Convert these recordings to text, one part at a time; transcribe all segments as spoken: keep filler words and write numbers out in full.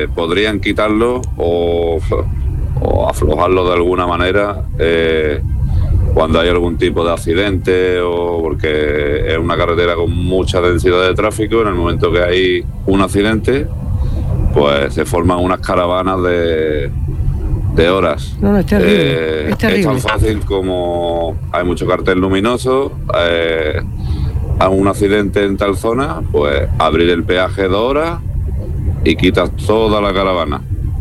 eh, podrían quitarlo o, o aflojarlo de alguna manera eh, cuando hay algún tipo de accidente o porque es una carretera con mucha densidad de tráfico. En el momento que hay un accidente, pues se forman unas caravanas de, de horas. No, no, es terrible, eh, es terrible. Es tan fácil como hay mucho cartel luminoso, eh, a un accidente en tal zona, pues abrir el peaje dos horas y quitas toda la caravana.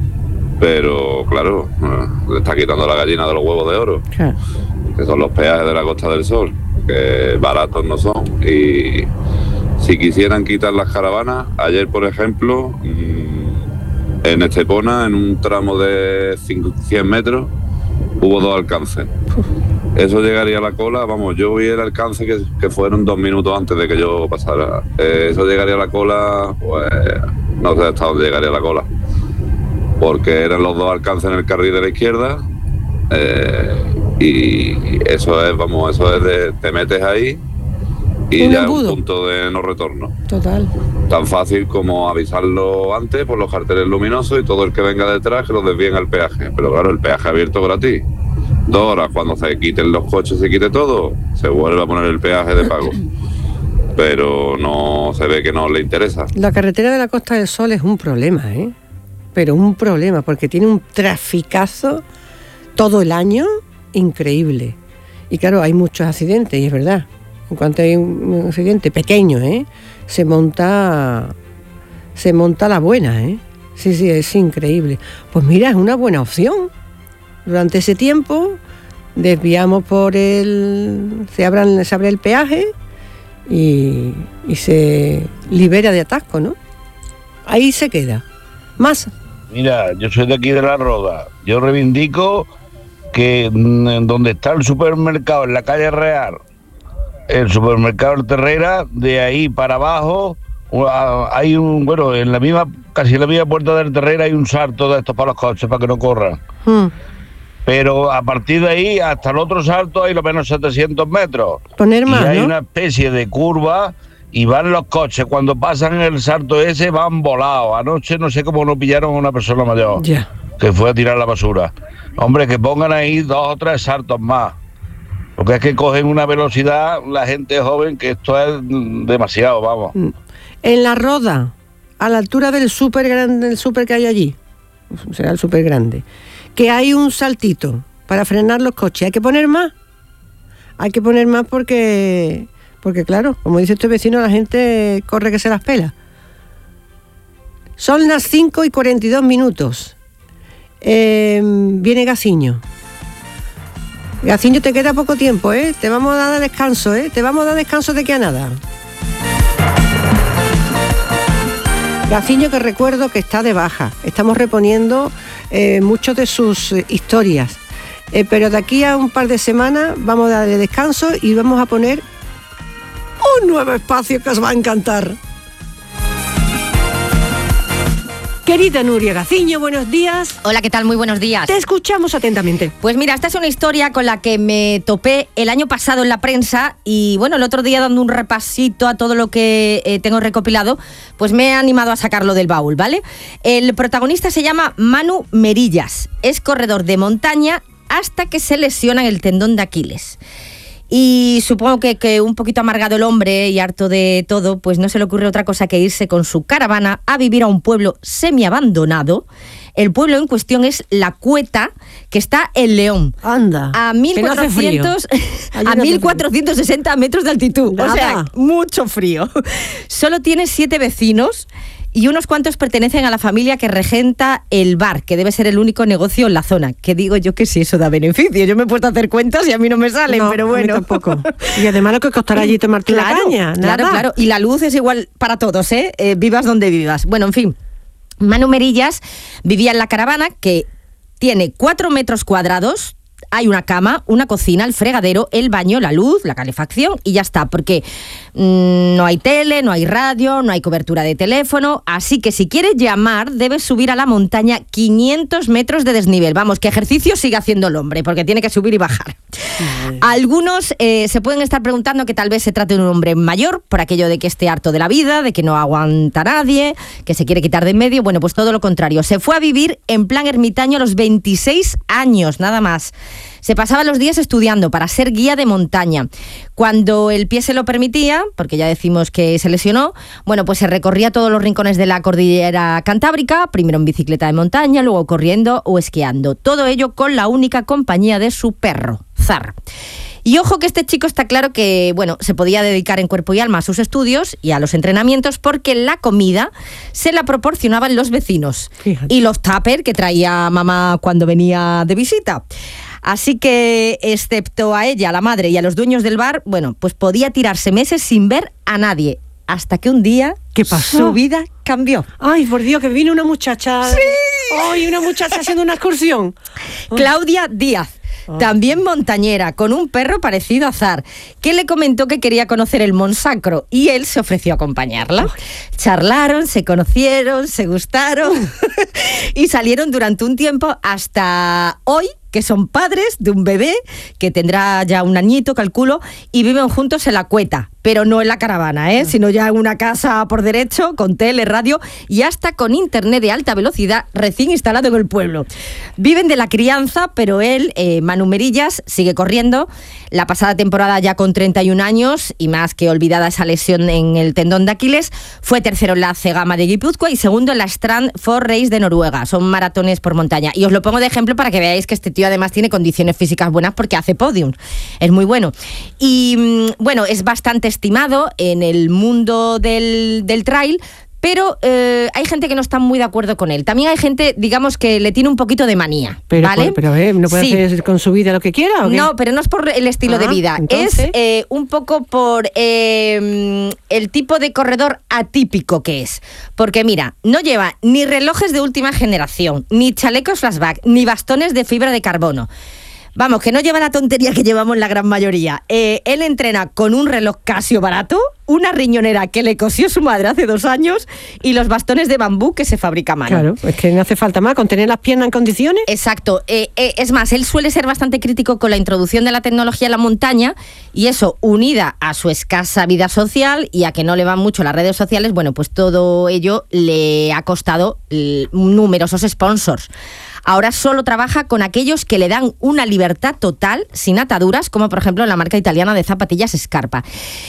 Pero claro, le está quitando la gallina de los huevos de oro, ¿qué? Que son los peajes de la Costa del Sol, que baratos no son. Y si quisieran quitar las caravanas, ayer por ejemplo, en Estepona, en un tramo de cien metros, hubo dos alcances. Eso llegaría a la cola, vamos, yo vi el alcance que, que fueron dos minutos antes de que yo pasara. Eh, eso llegaría a la cola, pues no sé hasta dónde llegaría la cola, porque eran los dos alcances en el carril de la izquierda, eh, y eso es, vamos, eso es de, te metes ahí y un ya embudo. es un punto de no retorno. Total. Tan fácil como avisarlo antes por los carteles luminosos y todo el que venga detrás que lo desvíen al peaje. Pero claro, el peaje abierto gratis. Dos horas, cuando se quiten los coches, se quite todo, se vuelve a poner el peaje de pago. Pero no se ve que no le interesa. La carretera de la Costa del Sol es un problema, ¿eh? Pero un problema, porque tiene un traficazo todo el año increíble. Y claro, hay muchos accidentes, y es verdad. En cuanto hay un accidente pequeño, ¿eh? Se monta, se monta la buena, ¿eh? Sí, sí, es increíble. Pues mira, es una buena opción. Durante ese tiempo desviamos por el... Se, abran, se abre el peaje y, y se libera de atasco, ¿no? Ahí se queda. Más. Mira, yo soy de aquí de La Roda. Yo reivindico que mm, donde está el supermercado, en la calle Real, el supermercado El Terrera, de ahí para abajo hay un, bueno, en la misma, casi en la misma puerta del Terrera hay un salto de estos para los coches, para que no corran. Hmm. Pero a partir de ahí hasta el otro salto hay lo menos setecientos metros. Poner más, y hay, ¿no?, una especie de curva y van los coches. Cuando pasan el salto ese van volados. Anoche no sé cómo no pillaron a una persona mayor, yeah, que fue a tirar la basura. Hombre, que pongan ahí dos o tres saltos más. Porque es que cogen una velocidad la gente joven que esto es demasiado, vamos. En La Roda, a la altura del súper grande, del súper que hay allí, será el súper grande, que hay un saltito para frenar los coches. ¿Hay que poner más? Hay que poner más porque, porque claro, como dice este vecino, la gente corre que se las pela. Son las cinco y cuarenta y dos minutos. Eh, viene Gaciño. Gaciño, te queda poco tiempo, ¿eh? Te vamos a dar descanso, ¿eh? Te vamos a dar descanso de que a nada. Gaciño, que recuerdo que está de baja. Estamos reponiendo eh, muchas de sus eh, historias. Eh, pero de aquí a un par de semanas vamos a darle descanso y vamos a poner un nuevo espacio que os va a encantar. Querida Nuria Gaciño, buenos días. Hola, ¿qué tal? Muy buenos días. Te escuchamos atentamente. Pues mira, esta es una historia con la que me topé el año pasado en la prensa y bueno, el otro día dando un repasito a todo lo que eh, tengo recopilado, pues me he animado a sacarlo del baúl, ¿vale? El protagonista se llama Manu Merillas, es corredor de montaña hasta que se lesiona en el tendón de Aquiles. Y supongo que, que un poquito amargado el hombre y harto de todo, pues no se le ocurre otra cosa que irse con su caravana a vivir a un pueblo semiabandonado. El pueblo en cuestión es La Cueta, que está en León. Anda. A mil cuatrocientos, a mil cuatrocientos sesenta metros de altitud. Nada. O sea, mucho frío. Solo tiene siete vecinos y unos cuantos pertenecen a la familia que regenta el bar, que debe ser el único negocio en la zona. Que digo yo que si eso da beneficio. Yo me he puesto a hacer cuentas y a mí no me salen, no, pero bueno. A mí tampoco. Y además lo que costará allí tomarte claro, la caña. Nada. Claro, claro. Y la luz es igual para todos, ¿eh? eh vivas donde vivas. Bueno, en fin. Manu Merillas vivía en la caravana, que tiene cuatro metros cuadrados. Hay una cama, una cocina, el fregadero, el baño, la luz, la calefacción y ya está. Porque Mm, no hay tele, no hay radio, no hay cobertura de teléfono, así que si quieres llamar debes subir a la montaña quinientos metros de desnivel. Vamos, que ejercicio sigue haciendo el hombre, porque tiene que subir y bajar. Sí. Algunos eh, se pueden estar preguntando que tal vez se trate de un hombre mayor, por aquello de que esté harto de la vida, de que no aguanta a nadie, que se quiere quitar de en medio. Bueno, pues todo lo contrario. Se fue a vivir en plan ermitaño a los veintiséis años, nada más. Se pasaba los días estudiando para ser guía de montaña. Cuando el pie se lo permitía, porque ya decimos que se lesionó, bueno, pues se recorría todos los rincones de la cordillera cantábrica, primero en bicicleta de montaña, luego corriendo o esquiando. Todo ello con la única compañía de su perro, Zar. Y ojo que este chico está claro que, bueno, se podía dedicar en cuerpo y alma a sus estudios y a los entrenamientos porque la comida se la proporcionaban los vecinos. Fíjate. Y los tuppers que traía mamá cuando venía de visita. Así que, excepto a ella, a la madre y a los dueños del bar, bueno, pues podía tirarse meses sin ver a nadie. Hasta que un día, ¿qué pasó? Su vida cambió. Ay, por Dios, que vino una muchacha. ¡Sí! Ay, una muchacha haciendo una excursión. Claudia Díaz. También montañera, con un perro parecido a Zar, que le comentó que quería conocer el Monsacro y él se ofreció a acompañarla. Charlaron, se conocieron, se gustaron y salieron durante un tiempo hasta hoy, que son padres de un bebé que tendrá ya un añito, calculo, y viven juntos en la cueta, pero no en la caravana, ¿eh? sino ya en una casa por derecho, con tele, radio y hasta con internet de alta velocidad recién instalado en el pueblo. Viven de la crianza, pero él, eh, Manu Merillas, sigue corriendo. La pasada temporada, ya con treinta y un años, y más que olvidada esa lesión en el tendón de Aquiles, fue tercero en la Cegama de Guipúzcoa y segundo en la Strand Four Race de Noruega. Son maratones por montaña. Y os lo pongo de ejemplo para que veáis que este tío además tiene condiciones físicas buenas porque hace podium. Es muy bueno. Y bueno, es bastante estimado en el mundo del, del trail, pero eh, hay gente que no está muy de acuerdo con él. También hay gente, digamos, que le tiene un poquito de manía, pero, ¿vale? Pero, eh, ¿no puede sí. hacer con su vida lo que quiera o qué? No, pero no es por el estilo ah, de vida. ¿Entonces? Es eh, un poco por eh, el tipo de corredor atípico que es. Porque mira, no lleva ni relojes de última generación, ni chalecos flashback, ni bastones de fibra de carbono. Vamos, que no lleva la tontería que llevamos la gran mayoría. Eh, él entrena con un reloj Casio barato, una riñonera que le cosió su madre hace dos años y los bastones de bambú que se fabrica a mano. Claro, es que no hace falta más, con tener las piernas en condiciones. Exacto. Eh, eh, es más, él suele ser bastante crítico con la introducción de la tecnología en la montaña y eso, unida a su escasa vida social y a que no le van mucho las redes sociales, bueno, pues todo ello le ha costado eh, numerosos sponsors. Ahora solo trabaja con aquellos que le dan una libertad total, sin ataduras, como por ejemplo la marca italiana de zapatillas Scarpa.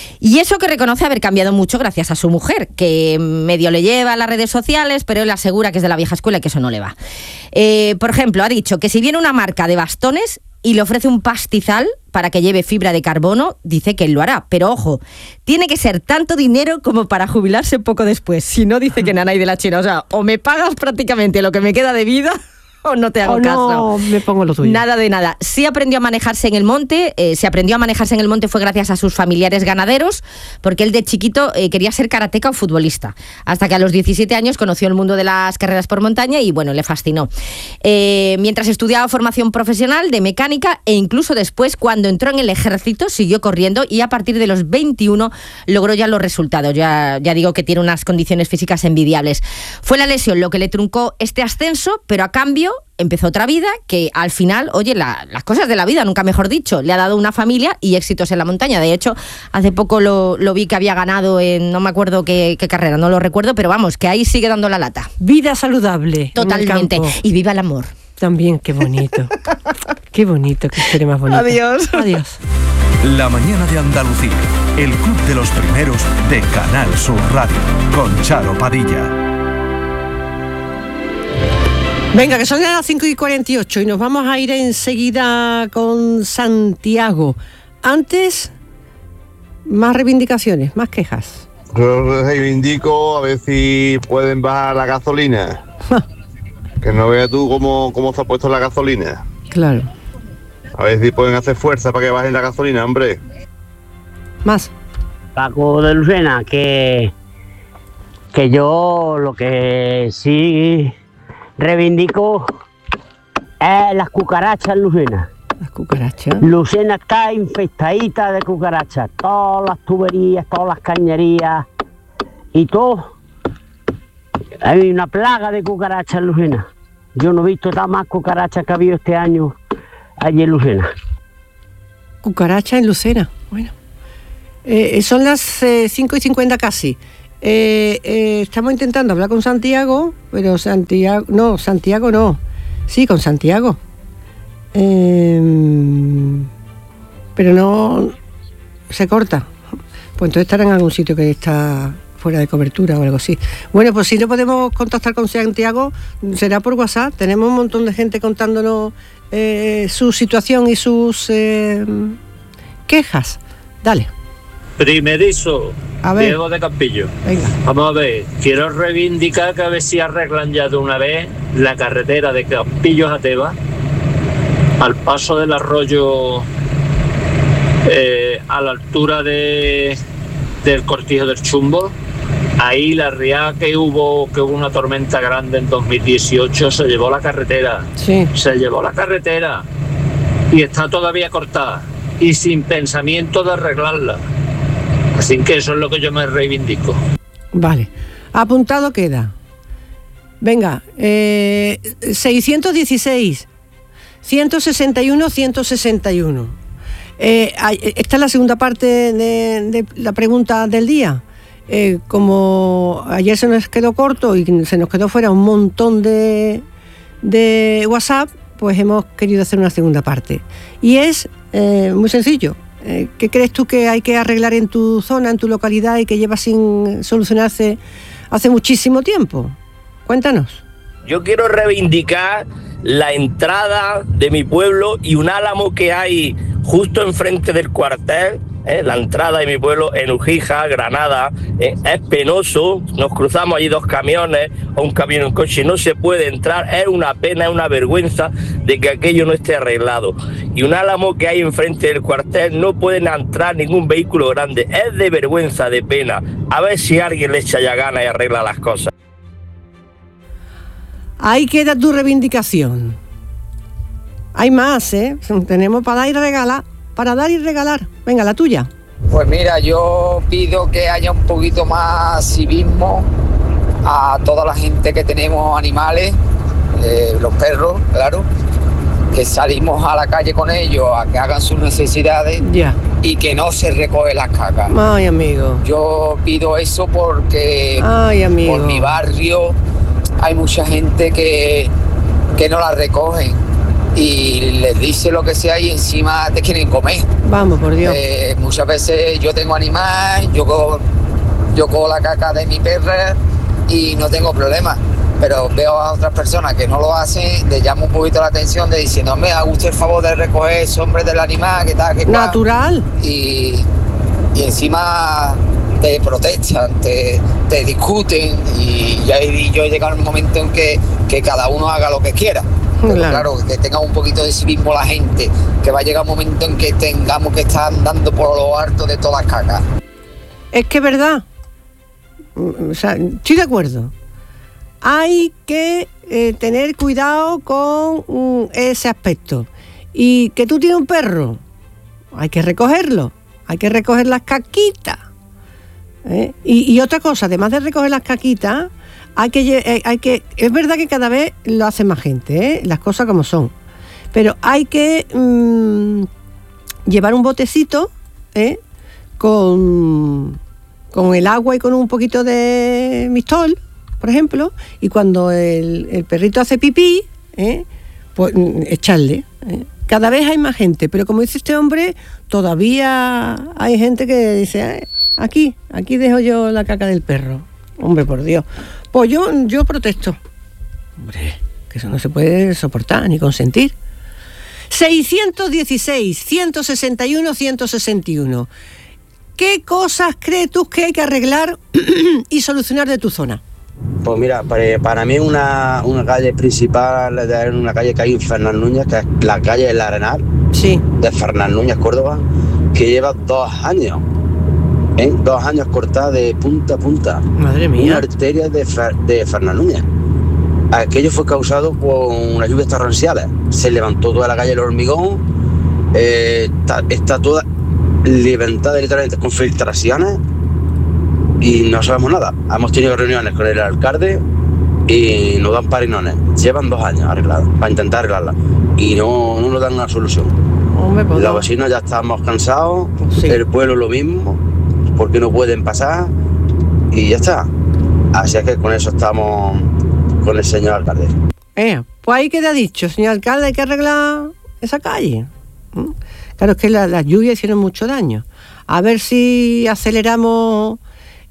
Y eso que reconoce haber cambiado mucho gracias a su mujer, que medio le lleva a las redes sociales, pero él asegura que es de la vieja escuela y que eso no le va. Eh, por ejemplo, ha dicho que si viene una marca de bastones y le ofrece un pastizal para que lleve fibra de carbono, dice que él lo hará. Pero ojo, tiene que ser tanto dinero como para jubilarse poco después. Si no, dice que nanay de la China. O sea, o me pagas prácticamente lo que me queda de vida o no te hago o caso. No, me pongo lo tuyo. Nada de nada. Sí aprendió a manejarse en el monte, eh, se aprendió a manejarse en el monte fue gracias a sus familiares ganaderos, porque él de chiquito eh, quería ser karateca o futbolista, hasta que a los diecisiete años conoció el mundo de las carreras por montaña y bueno, le fascinó. Eh, mientras estudiaba formación profesional de mecánica e incluso después, cuando entró en el ejército, siguió corriendo y a partir de los veintiuno logró ya los resultados. Ya, ya digo que tiene unas condiciones físicas envidiables. Fue la lesión lo que le truncó este ascenso, pero a cambio empezó otra vida que al final, oye, la, las cosas de la vida, nunca mejor dicho, le ha dado una familia y éxitos en la montaña. De hecho, hace poco lo, lo vi que había ganado en, no me acuerdo qué, qué carrera, no lo recuerdo, pero vamos, que ahí sigue dando la lata. Vida saludable. Totalmente. Y viva el amor. También, qué bonito. Qué bonito, qué historia más bonita. Adiós. Adiós. La mañana de Andalucía, el club de los primeros de Canal Sur Radio, con Charo Padilla. Venga, que son las cinco y cuarenta y ocho y nos vamos a ir enseguida con Santiago. Antes, más reivindicaciones, más quejas. Yo reivindico a ver si pueden bajar la gasolina. Que no veas tú cómo, cómo se ha puesto la gasolina. Claro. A ver si pueden hacer fuerza para que bajen la gasolina, hombre. Más. Paco de Lucena, que, que yo lo que sí reivindico es las cucarachas lucenas. Las cucarachas. Lucena está infestadita de cucarachas. Todas las tuberías, todas las cañerías y todo. Hay una plaga de cucarachas en Lucena. Yo no he visto tan más cucarachas que ha habido este año allí en Lucena. Cucaracha en Lucena. Bueno. Eh, son las eh, cinco y cincuenta casi. Eh, eh, estamos intentando hablar con Santiago, pero Santiago... No, Santiago no. Sí, con Santiago. Eh, pero no... Se corta. Pues entonces estará en algún sitio que está fuera de cobertura o algo así. Bueno, pues si no podemos contactar con Santiago, será por WhatsApp. Tenemos un montón de gente contándonos eh, su situación y sus eh, quejas. Dale. Primerizo, a ver. Diego de Campillo. Venga. Vamos a ver, quiero reivindicar que a ver si arreglan ya de una vez la carretera de Campillos a Tebas, al paso del arroyo, eh, a la altura de, del Cortijo del Chumbo. Ahí la riada que hubo, que hubo una tormenta grande en dos mil dieciocho, se llevó la carretera. Sí. Se llevó la carretera y está todavía cortada y sin pensamiento de arreglarla. Así que eso es lo que yo me reivindico. Vale, apuntado queda. Venga, eh, seiscientos dieciséis, ciento sesenta y uno, ciento sesenta y uno. Eh, esta es la segunda parte de, de la pregunta del día. Eh, como ayer se nos quedó corto y se nos quedó fuera un montón de, de WhatsApp, pues hemos querido hacer una segunda parte. Y es eh, muy sencillo. ¿Qué crees tú que hay que arreglar en tu zona, en tu localidad y que lleva sin solucionarse hace muchísimo tiempo? Cuéntanos. Yo quiero reivindicar la entrada de mi pueblo y un álamo que hay justo enfrente del cuartel. ¿eh? La entrada de mi pueblo en Ujija, Granada, ¿eh? es penoso. Nos cruzamos allí dos camiones o un camión en coche, no se puede entrar. Es una pena, es una vergüenza de que aquello no esté arreglado. Y un álamo que hay enfrente del cuartel, no pueden entrar ningún vehículo grande. Es de vergüenza, de pena. A ver si alguien le echa ya ganas y arregla las cosas. Ahí queda tu reivindicación. Hay más, ¿eh? Tenemos para dar y regalar. Para dar y regalar. Venga, la tuya. Pues mira, yo pido que haya un poquito más civismo a toda la gente que tenemos animales, eh, los perros, claro, que salimos a la calle con ellos a que hagan sus necesidades yeah. y que no se recoge las cacas. Ay, amigo. Yo pido eso porque Ay, amigo. por mi barrio hay mucha gente que, que no la recogen y les dice lo que sea y encima te quieren comer. Vamos, por Dios. Eh, muchas veces yo tengo animal, yo cojo, yo cojo la caca de mi perra y no tengo problema. Pero veo a otras personas que no lo hacen, les llamo un poquito la atención de diciendo, me haga usted el favor de recoger ese hombre del animal, que tal, que tal. Natural. Y, y encima te protestan, te, te discuten y ya he, yo he llegado a un momento en que, que cada uno haga lo que quiera. Pero claro. claro, que tenga un poquito de civismo la gente, que va a llegar un momento en que tengamos que estar andando por lo alto de todas las cacas. Es que es verdad. O sea, estoy de acuerdo. Hay que eh, tener cuidado con um, ese aspecto. Y que tú tienes un perro, hay que recogerlo, hay que recoger las caquitas. ¿eh? Y, y otra cosa, además de recoger las caquitas, hay que, eh, hay que, es verdad que cada vez lo hace más gente, ¿eh? las cosas como son, pero hay que mmm, llevar un botecito ¿eh? con, con el agua y con un poquito de mistol, por ejemplo, y cuando el, el perrito hace pipí, ¿eh? pues echarle. ¿eh? Cada vez hay más gente, pero como dice este hombre, todavía hay gente que dice, eh, aquí, aquí dejo yo la caca del perro. Hombre, por Dios. Pues yo, yo protesto. Hombre, que eso no se puede soportar ni consentir. seiscientos dieciséis, ciento sesenta y uno, ciento sesenta y uno. ¿Qué cosas crees tú que hay que arreglar y solucionar de tu zona? Pues mira, para, para mí una, una calle principal, una calle que hay en Fernán Núñez, que es la calle del Arenal, sí. de Fernán Núñez, Córdoba, que lleva dos años, ¿eh? dos años cortada de punta a punta. Madre mía. Una arteria de, de Fernán Núñez. Aquello fue causado por unas lluvias torrenciales. Se levantó toda la calle del hormigón eh, está, está toda levantada literalmente con filtraciones y no sabemos nada. Hemos tenido reuniones con el alcalde y nos dan parinones. Llevan dos años arregladas, para intentar arreglarla, y no, no nos dan una solución. Hombre, pues Los no. vecinos ya estamos cansados, Sí. el pueblo lo mismo, porque no pueden pasar y ya está. Así es que con eso estamos con el señor alcalde. Eh, pues ahí queda dicho, señor alcalde, hay que arreglar esa calle. ¿Mm? Claro, es que la- las lluvias hicieron mucho daño. A ver si aceleramos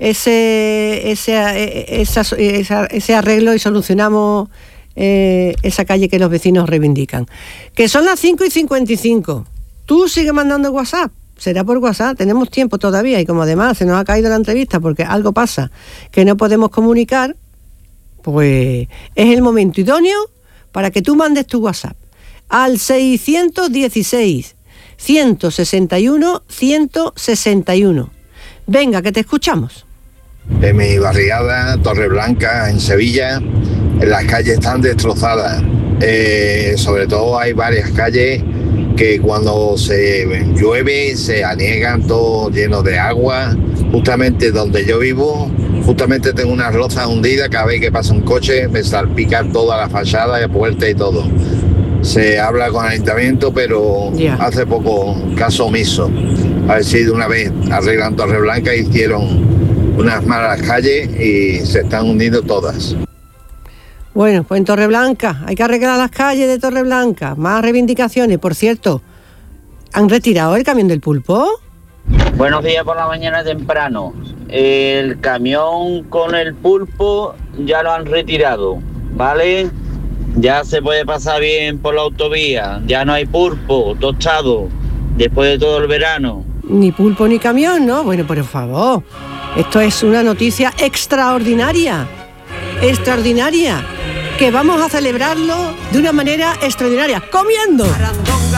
ese ese, eh, esa- esa- ese arreglo y solucionamos eh, esa calle que los vecinos reivindican. Que son las cinco y cincuenta y cinco. Tú sigue mandando WhatsApp. Será por WhatsApp, tenemos tiempo todavía, y como además se nos ha caído la entrevista porque algo pasa que no podemos comunicar, pues es el momento idóneo para que tú mandes tu WhatsApp al seiscientos dieciséis, ciento sesenta y uno, ciento sesenta y uno. Venga, que te escuchamos. En mi barriada, Torreblanca, en Sevilla, las calles están destrozadas. Eh, sobre todo hay varias calles que cuando se llueve se aniegan, todo lleno de agua. Justamente donde yo vivo, justamente tengo unas lozas hundidas, cada vez que pasa un coche me salpican toda la fachada y puerta y todo. Se habla con el ayuntamiento, pero Ya. hace poco caso omiso. A ver si de una vez arreglan Torreblanca, hicieron unas malas calles y se están hundiendo todas. Bueno, pues en Torreblanca, hay que arreglar las calles de Torreblanca, más reivindicaciones. Por cierto, ¿han retirado el camión del pulpo? Buenos días por la mañana temprano. El camión con el pulpo ya lo han retirado, ¿vale? Ya se puede pasar bien por la autovía, ya no hay pulpo tostado después de todo el verano. Ni pulpo ni camión, ¿no? Bueno, por favor, esto es una noticia extraordinaria, extraordinaria, que vamos a celebrarlo de una manera extraordinaria, comiendo.